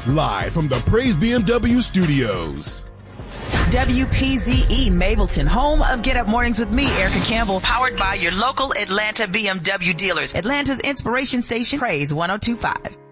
Live from the Praise BMW studios. WPZE Mableton, home of Get Up Mornings with me, Erica Campbell, powered by your local Atlanta BMW dealers. Atlanta's inspiration station, Praise 102.5.